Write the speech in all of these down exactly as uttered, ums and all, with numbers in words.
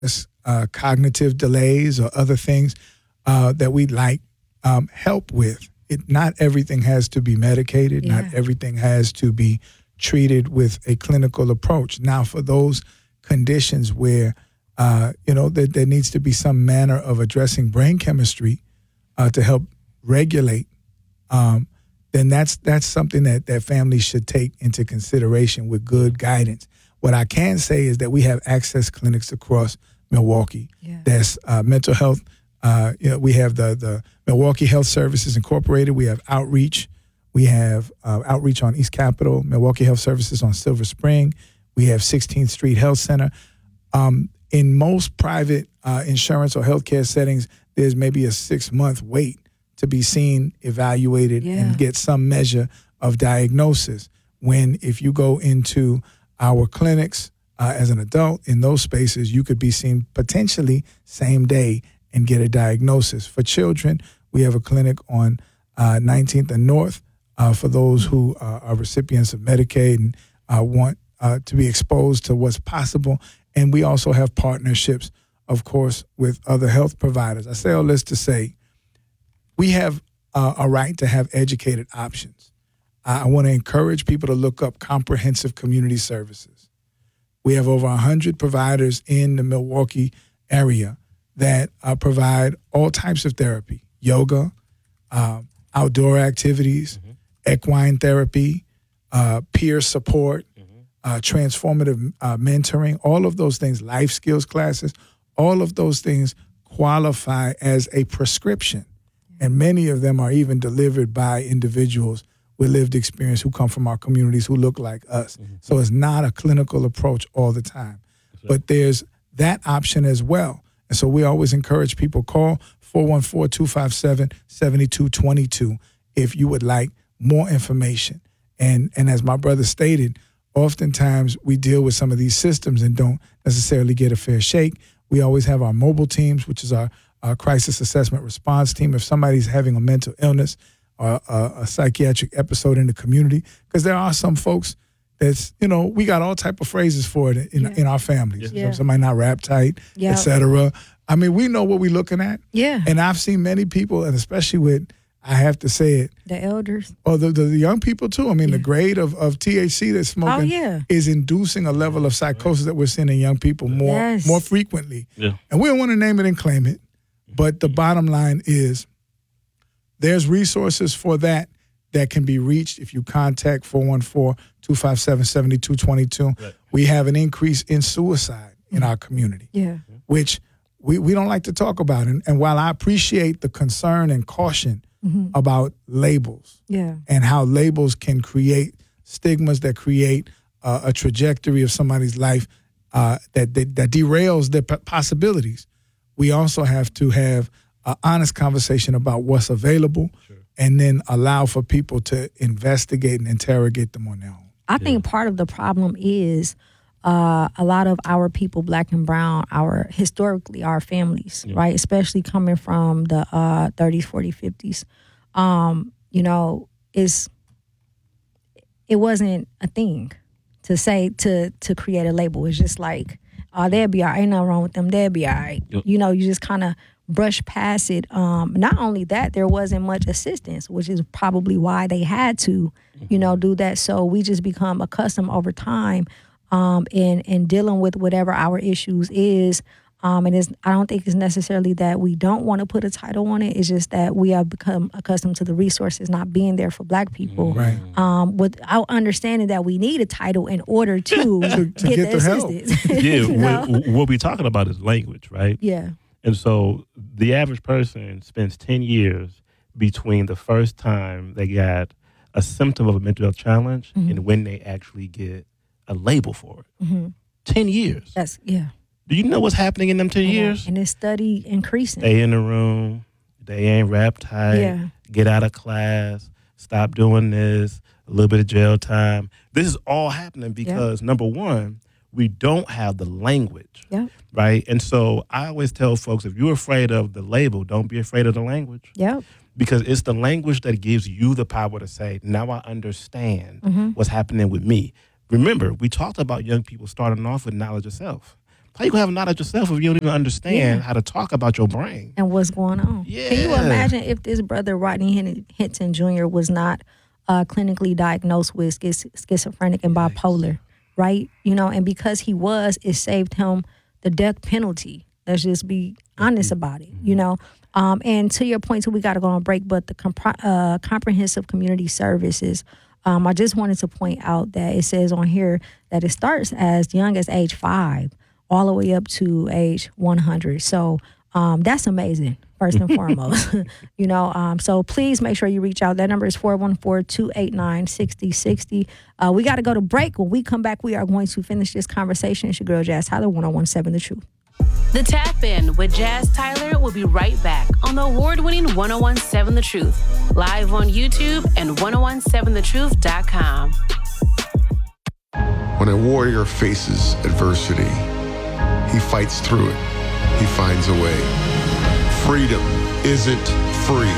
uh, cognitive delays or other things uh, that we'd like um, help with. It, not everything has to be medicated. Yeah. Not everything has to be treated with a clinical approach. Now, for those conditions where, uh, you know, that there needs to be some manner of addressing brain chemistry uh, to help regulate, um, then that's that's something that, that families should take into consideration with good guidance. What I can say is that we have access clinics across Milwaukee. Yeah. There's uh, mental health. Uh, you know, we have the the Milwaukee Health Services Incorporated. We have outreach. We have uh, outreach on East Capitol, Milwaukee Health Services on Silver Spring. We have sixteenth Street Health Center. Um, in most private uh, insurance or healthcare settings, there's maybe a six-month wait to be seen, evaluated, Yeah. and get some measure of diagnosis. When if you go into our clinics uh, as an adult in those spaces, you could be seen potentially same day and get a diagnosis. For children, we have a clinic on uh, nineteenth and North uh, for those who uh, are recipients of Medicaid and uh, want uh, to be exposed to what's possible. And we also have partnerships, of course, with other health providers. I say all this to say we have uh, a right to have educated options. I want to encourage people to look up comprehensive community services. We have over one hundred providers in the Milwaukee area that uh, provide all types of therapy, yoga, uh, outdoor activities, mm-hmm. equine therapy, uh, peer support, mm-hmm. uh, transformative uh, mentoring, all of those things, life skills classes, all of those things qualify as a prescription. And many of them are even delivered by individuals with lived experience who come from our communities who look like us. Mm-hmm. So it's not a clinical approach all the time. Right. But there's that option as well. And so we always encourage people, call four one four, two five seven, seven two two two if you would like more information. And and as my brother stated, oftentimes we deal with some of these systems and don't necessarily get a fair shake. We always have our mobile teams, which is our, our crisis assessment response team. If somebody's having a mental illness or a, a psychiatric episode in the community, because there are some folks that's, you know, we got all type of phrases for it in, Yeah. in our families. Yeah. So somebody not rap tight, Yep. et cetera. I mean, we know what we're looking at. Yeah. And I've seen many people, and especially with, I have to say it, The elders. or the, the, the young people too. I mean, Yeah. the grade of, of T H C that's smoking Oh, yeah. is inducing a level of psychosis that we're seeing in young people more, Yes. more frequently. Yeah. And we don't want to name it and claim it, but the bottom line is there's resources for that that can be reached if you contact four one four, two five seven, seven two two two. Right. We have an increase in suicide in our community, Yeah. which we, we don't like to talk about. And, and while I appreciate the concern and caution Mm-hmm. about labels Yeah. and how labels can create stigmas that create uh, a trajectory of somebody's life uh, that, that that derails their p- possibilities, we also have to have an honest conversation about what's available Sure. and then allow for people to investigate and interrogate them on their own. I think part of the problem is uh, a lot of our people, black and brown, our historically our families, Yeah. right? Especially coming from the uh, thirties, forties, fifties. Um, you know, is it wasn't a thing to say to to create a label. It's just like, oh, they'll be all right. Ain't nothing wrong with them. They'll be all right. Yep. You know, you just kind of brush past it. Um, not only that, there wasn't much assistance, which is probably why they had to, you know, do that. So we just become accustomed over time um, in in dealing with whatever our issues is. Um, and it's, I don't think it's necessarily that we don't want to put a title on it. It's just that we have become accustomed to the resources not being there for black people. Right. Um, without understanding that we need a title in order to, To- to get, get the the help. assistance. Yeah, You know? what, what we're talking about is language, right? Yeah. And so the average person spends ten years between the first time they got a symptom of a mental health challenge Mhm. and when they actually get a label for it. hmm ten years. That's, yeah. Do you know what's happening in them ten And, uh, years? And it's steady increasing. Stay in the room. They ain't rap tight. Yeah. Get out of class. Stop doing this. A little bit of jail time. This is all happening because, number one, we don't have the language, Yep. right? And so I always tell folks, if you're afraid of the label, don't be afraid of the language. Yep. Because it's the language that gives you the power to say, now I understand Mhm. what's happening with me. Remember, we talked about young people starting off with knowledge of self. How you gonna have knowledge yourself if you don't even understand Yeah. how to talk about your brain? And what's going on. Yeah. Can you imagine if this brother Rodney Hen- Hinton Junior was not uh, clinically diagnosed with schiz- schizophrenic and bipolar, right? You know, and because he was, it saved him the death penalty. Let's just be honest about it, you know. Um, and to your point, too, we got to go on break, but the compr- uh, comprehensive community services, um, I just wanted to point out that it says on here that it starts as young as age five all the way up to age one hundred. So um, that's amazing, first and foremost. you know, um, so please make sure you reach out. That number is four one four, two eight nine, six zero six zero. Uh, we got to go to break. When we come back, we are going to finish this conversation. It's your girl, Jazz Tyler, one oh one point seven The Truth. The Tap In with Jazz Tyler will be right back on the award-winning one oh one point seven The Truth, live on YouTube and ten seventeen the truth dot com. When a warrior faces adversity, he fights through it. He finds a way. Freedom isn't free.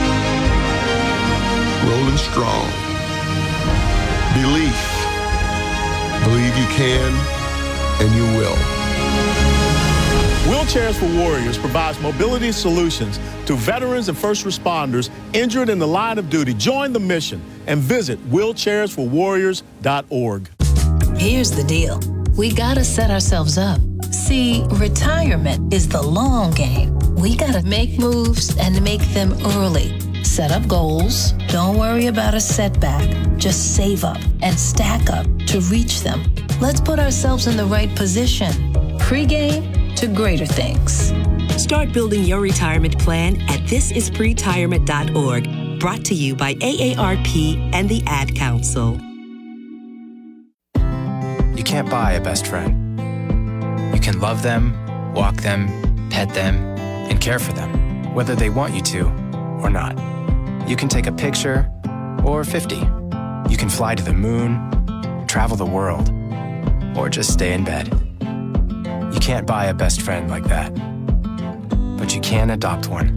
Rolling strong. Belief. Believe you can and you will. Wheelchairs for Warriors provides mobility solutions to veterans and first responders injured in the line of duty. Join the mission and visit wheelchairs for warriors dot org. Here's the deal. We gotta set ourselves up. See, retirement is the long game. We gotta make moves and make them early. Set up goals. Don't worry about a setback. Just save up and stack up to reach them. Let's put ourselves in the right position. Pre-game to greater things. Start building your retirement plan at this is pretirement dot org. Brought to you by A A R P and the Ad Council. You can't buy a best friend. You can love them, walk them, pet them, and care for them, whether they want you to or not. You can take a picture or fifty. You can fly to the moon, travel the world, or just stay in bed. You can't buy a best friend like that, but you can adopt one.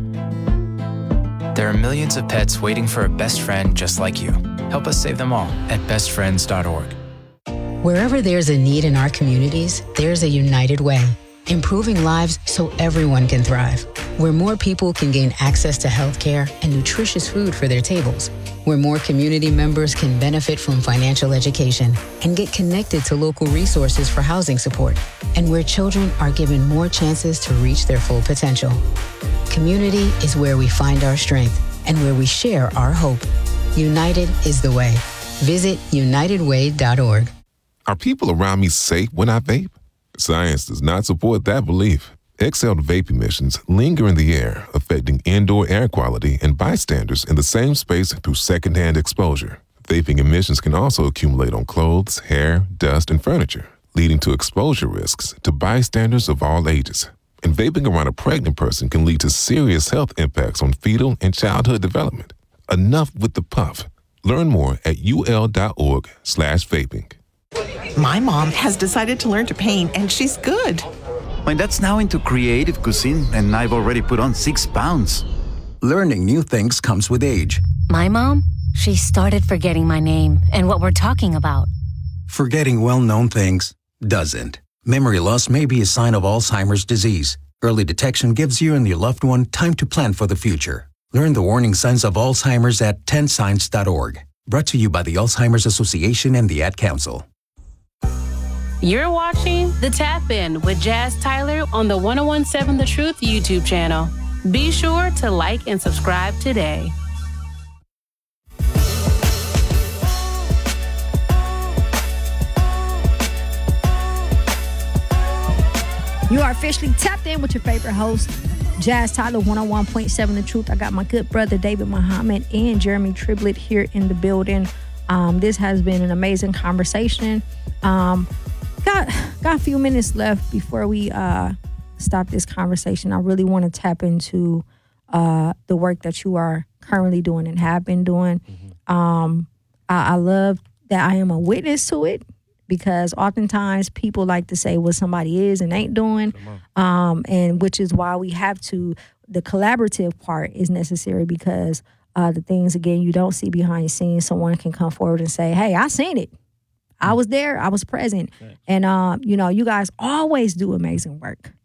There are millions of pets waiting for a best friend just like you. Help us save them all at best friends dot org. Wherever there's a need in our communities, there's a United Way, improving lives so everyone can thrive. Where more people can gain access to healthcare and nutritious food for their tables. Where more community members can benefit from financial education and get connected to local resources for housing support. And where children are given more chances to reach their full potential. Community is where we find our strength and where we share our hope. United is the way. Visit united way dot org. Are people around me safe when I vape? Science does not support that belief. Exhaled vape emissions linger in the air, affecting indoor air quality and bystanders in the same space through secondhand exposure. Vaping emissions can also accumulate on clothes, hair, dust, and furniture, leading to exposure risks to bystanders of all ages. And vaping around a pregnant person can lead to serious health impacts on fetal and childhood development. Enough with the puff. Learn more at ul.org slash vaping. My mom has decided to learn to paint, and she's good. My dad's now into creative cuisine, and I've already put on six pounds. Learning new things comes with age. My mom, she started forgetting my name and what we're talking about. Forgetting well-known things doesn't. Memory loss may be a sign of Alzheimer's disease. Early detection gives you and your loved one time to plan for the future. Learn the warning signs of Alzheimer's at ten signs dot org. Brought to you by the Alzheimer's Association and the Ad Council. You're watching The Tap In with Jazz Tyler on the ten seventeen The Truth YouTube channel. Be sure to like and subscribe today. You are officially tapped in with your favorite host, Jazz Tyler, one oh one point seven The Truth. I got my good brother, David Muhammad, and Jeremy Triblett here in the building. Um, this has been an amazing conversation. Um, got, got a few minutes left before we uh, stop this conversation. I really want to tap into uh, the work that you are currently doing and have been doing. Mm-hmm. Um, I, I love that I am a witness to it, because oftentimes people like to say what somebody is and ain't doing, um, and which is why we have to, the collaborative part is necessary, because uh, the things, again, you don't see behind the scenes, someone can come forward and say, hey, I seen it. I was there. I was present. And, um, you know, you guys always do amazing work.